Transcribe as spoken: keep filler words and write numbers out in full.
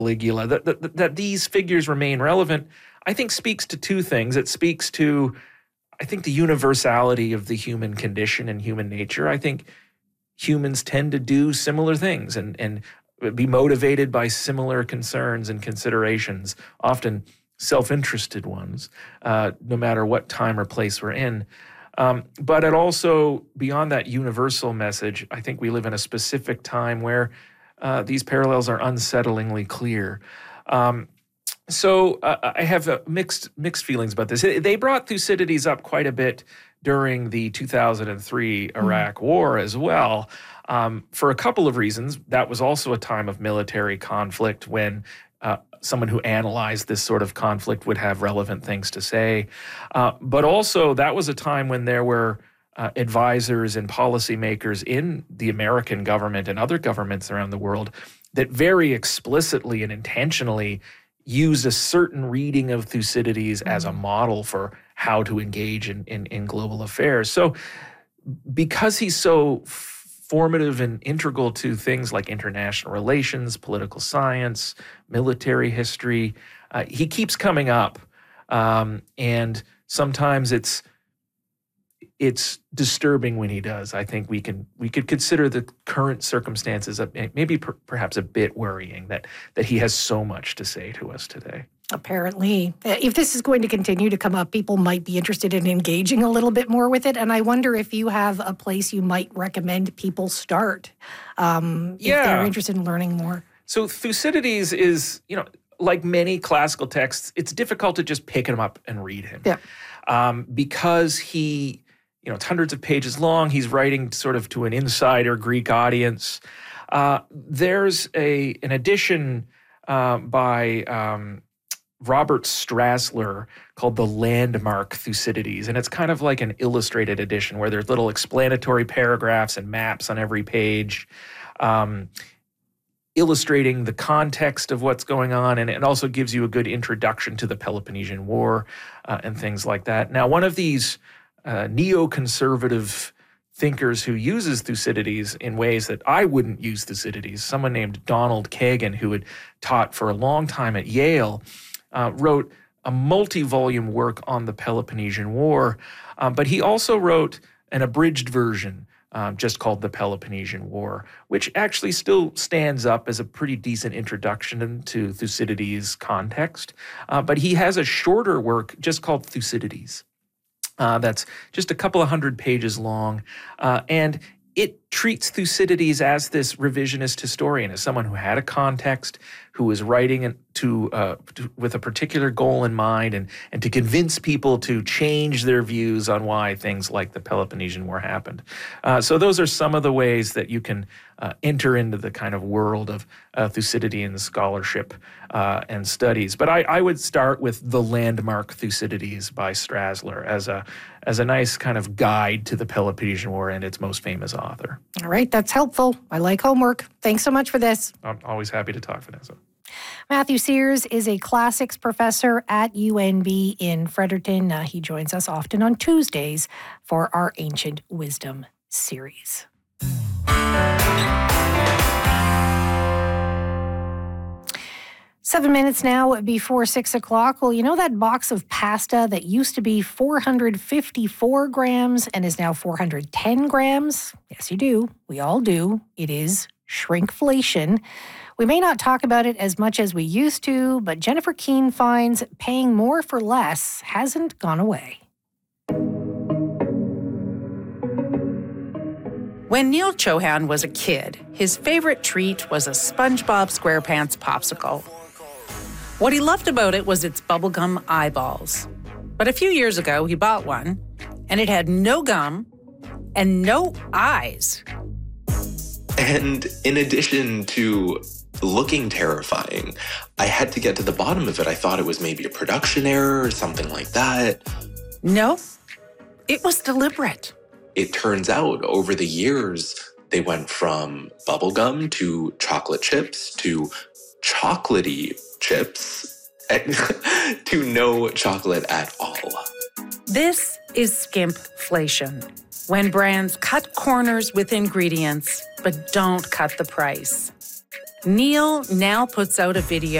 Caligula, that, that, that these figures remain relevant, I think speaks to two things. It speaks to, I think, the universality of the human condition and human nature. I think humans tend to do similar things and, and be motivated by similar concerns and considerations, often self-interested ones, uh, no matter what time or place we're in. Um, but it also, beyond that universal message, I think we live in a specific time where uh, these parallels are unsettlingly clear. Um, so uh, I have uh, mixed mixed feelings about this. They brought Thucydides up quite a bit during the two thousand three Iraq mm. War as well, um, for a couple of reasons. That was also a time of military conflict when uh, someone who analyzed this sort of conflict would have relevant things to say. Uh, but also that was a time when there were uh, advisors and policymakers in the American government and other governments around the world that very explicitly and intentionally used a certain reading of Thucydides mm-hmm. as a model for how to engage in, in, in global affairs. So because he's so formative and integral to things like international relations, political science, military history, uh, he keeps coming up. Um, and sometimes it's it's disturbing when he does. I think we can we could consider the current circumstances of maybe per, perhaps a bit worrying that that he has so much to say to us today. Apparently, if this is going to continue to come up, people might be interested in engaging a little bit more with it. And I wonder if you have a place you might recommend people start um, if yeah. they're interested in learning more. So Thucydides is, you know, like many classical texts, it's difficult to just pick him up and read him. Yeah. Um, because he, you know, it's hundreds of pages long. He's writing sort of to an insider Greek audience. Uh, there's a an edition uh, by um, Robert Strassler called The Landmark Thucydides. And it's kind of like an illustrated edition where there's little explanatory paragraphs and maps on every page, um, illustrating the context of what's going on. And it also gives you a good introduction to the Peloponnesian War uh, and things like that. Now, one of these uh, neoconservative thinkers who uses Thucydides in ways that I wouldn't use Thucydides, someone named Donald Kagan, who had taught for a long time at Yale, Uh, wrote a multi-volume work on the Peloponnesian War, um, but he also wrote an abridged version um, just called the Peloponnesian War, which actually still stands up as a pretty decent introduction to Thucydides' context. Uh, but he has a shorter work just called Thucydides uh, that's just a couple of hundred pages long, uh, and it treats Thucydides as this revisionist historian, as someone who had a context, who was writing to, uh, to with a particular goal in mind, and and to convince people to change their views on why things like the Peloponnesian War happened. Uh, so those are some of the ways that you can uh, enter into the kind of world of uh, Thucydidean scholarship uh, and studies. But I, I would start with The Landmark Thucydides by Strassler as a as a nice kind of guide to the Peloponnesian War and its most famous author. All right, that's helpful. I like homework. Thanks so much for this. I'm always happy to talk, Vanessa. Matthew Sears is a classics professor at U N B in Fredericton. Uh, he joins us often on Tuesdays for our Ancient Wisdom series. Seven minutes now before six o'clock. Well, you know that box of pasta that used to be four hundred fifty-four grams and is now four hundred ten grams? Yes, you do. We all do. It is shrinkflation. We may not talk about it as much as we used to, but Jennifer Keene finds paying more for less hasn't gone away. When Neil Chohan was a kid, his favorite treat was a SpongeBob SquarePants popsicle. What he loved about it was its bubblegum eyeballs. But a few years ago, he bought one, and it had no gum and no eyes. And in addition to looking terrifying, I had to get to the bottom of it. I thought it was maybe a production error or something like that. No, it was deliberate. It turns out over the years, they went from bubblegum to chocolate chips to chocolatey chips to no chocolate at all. This is skimpflation, when brands cut corners with ingredients but don't cut the price. Neil now puts out a video